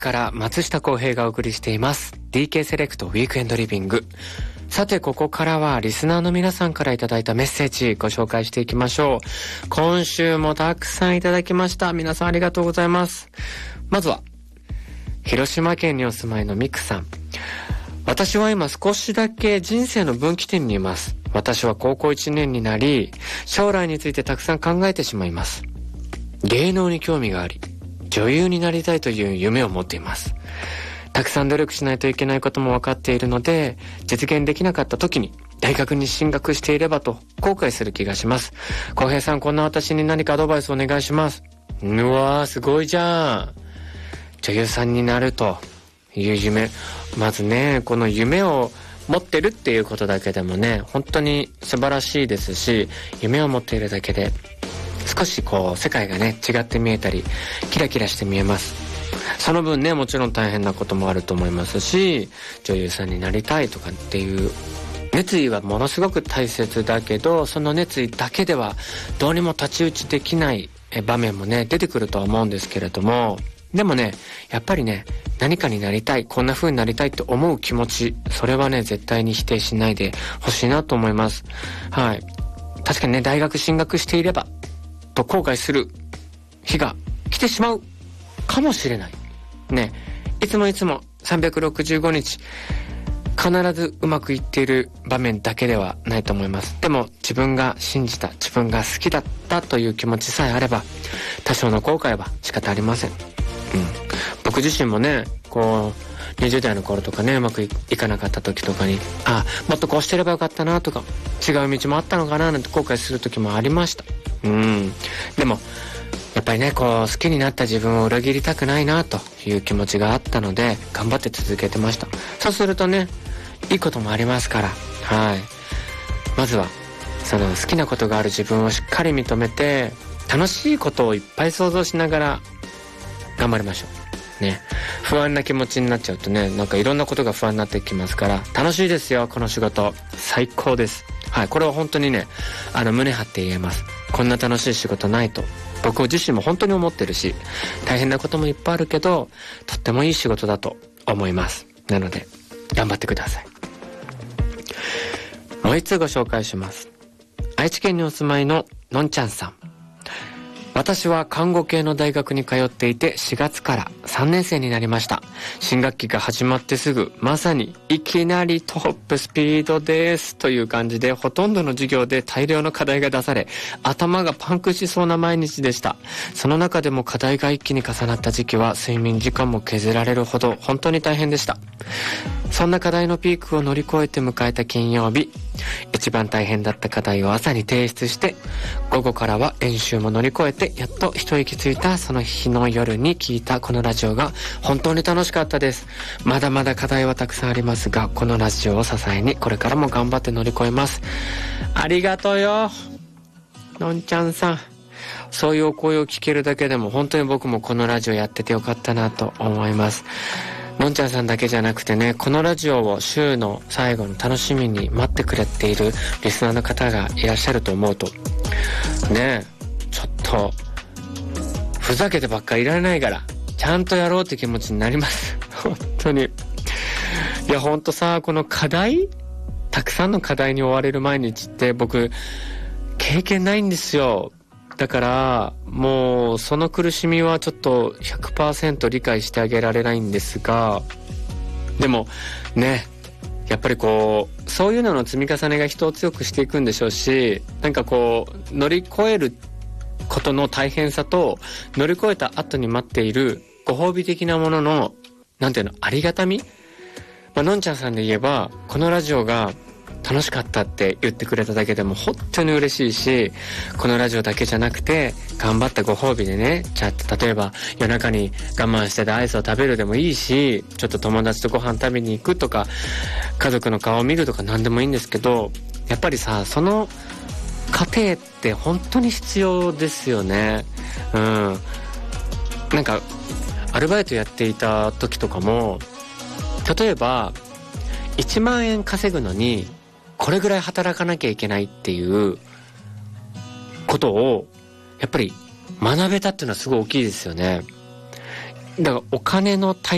から松下洸平がお送りしています DK セレクトウィークエンドリビング。さてここからはリスナーの皆さんからいただいたメッセージご紹介していきましょう。今週もたくさんいただきました。皆さんありがとうございます。まずは広島県にお住まいのミクさん。私は今少しだけ人生の分岐点にいます。私は高校1年になり将来についてたくさん考えてしまいます。芸能に興味があり女優になりたいという夢を持っています。たくさん努力しないといけないことも分かっているので実現できなかった時に大学に進学していればと後悔する気がします。洸平さん、こんな私に何かアドバイスお願いします。うわー、すごいじゃん。女優さんになるという夢、まずねこの夢を持ってるっていうことだけでもね本当に素晴らしいですし、夢を持っているだけで少しこう世界がね違って見えたりキラキラして見えます。その分ねもちろん大変なこともあると思いますし、女優さんになりたいとかっていう熱意はものすごく大切だけど、その熱意だけではどうにも太刀打ちできない場面もね出てくるとは思うんですけれども、でもねやっぱりね何かになりたい、こんな風になりたいって思う気持ち、それはね絶対に否定しないでほしいなと思います。はい、確かにね大学進学していればと後悔する日が来てしまうかもしれないね。いつも365日必ずうまくいっている場面だけではないと思います。でも自分が信じた、自分が好きだったという気持ちさえあれば多少の後悔は仕方ありません。僕自身もねこう20代の頃とかねうまくいかなかった時とかにもっとこうしてればよかったなとか違う道もあったのかななんて後悔する時もありました。でもやっぱりねこう好きになった自分を裏切りたくないなという気持ちがあったので頑張って続けてました。そうするとねいいこともありますから、はい、まずはその好きなことがある自分をしっかり認めて楽しいことをいっぱい想像しながら頑張りましょうね。不安な気持ちになっちゃうとねなんかいろんなことが不安になってきますから、楽しいですよこの仕事、最高です。はい、これは本当にね胸張って言えます。こんな楽しい仕事ないと僕自身も本当に思ってるし、大変なこともいっぱいあるけどとってもいい仕事だと思います。なので頑張ってください。もう一つご紹介します。愛知県にお住まいののんちゃんさん。私は看護系の大学に通っていて4月から3年生になりました。新学期が始まってすぐまさにいきなりトップスピードですという感じでほとんどの授業で大量の課題が出され頭がパンクしそうな毎日でした。その中でも課題が一気に重なった時期は睡眠時間も削られるほど本当に大変でした。そんな課題のピークを乗り越えて迎えた金曜日、一番大変だった課題を朝に提出して午後からは練習も乗り越えてやっと一息ついたその日の夜に聞いたこのラジオが本当に楽しかったです。まだまだ課題はたくさんありますがこのラジオを支えにこれからも頑張って乗り越えます。ありがとうよのんちゃんさん。そういうお声を聞けるだけでも本当に僕もこのラジオやっててよかったなと思います。のんちゃんさんだけじゃなくてね、このラジオを週の最後の楽しみに待ってくれているリスナーの方がいらっしゃると思うとね、ちょっとふざけてばっかりいられないからちゃんとやろうって気持ちになります本当に。いやほんとさ、この課題、たくさんの課題に追われる毎日って僕経験ないんですよ。だからもうその苦しみはちょっと 100% 理解してあげられないんですが、でもねやっぱりこうそういうのの積み重ねが人を強くしていくんでしょうし、なんかこう乗り越えることの大変さと乗り越えた後に待っているご褒美的なもののなんていうのありがたみ、のんちゃんさんで言えばこのラジオが楽しかったって言ってくれただけでも本当に嬉しいし、このラジオだけじゃなくて頑張ったご褒美でね、じゃあ例えば夜中に我慢してたアイスを食べるでもいいし、ちょっと友達とご飯食べに行くとか家族の顔を見るとか何でもいいんですけど、やっぱりさその過程って本当に必要ですよね。なんかアルバイトやっていた時とかも例えば1万円稼ぐのにこれぐらい働かなきゃいけないっていうことをやっぱり学べたっていうのはすごい大きいですよね。だからお金の大